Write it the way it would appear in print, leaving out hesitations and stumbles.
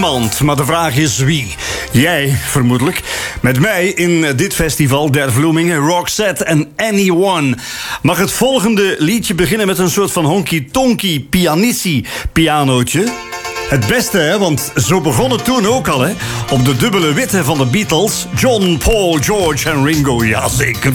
iemand, maar de vraag is wie? Jij, vermoedelijk. Met mij in dit festival der Vloemingen, Roxette en Anyone. Mag het volgende liedje beginnen met een soort van honky-tonky pianootje? Het beste, hè, want zo begon het toen ook al, hè. Op de dubbele witte van de Beatles, John, Paul, George en Ringo, ja zeker.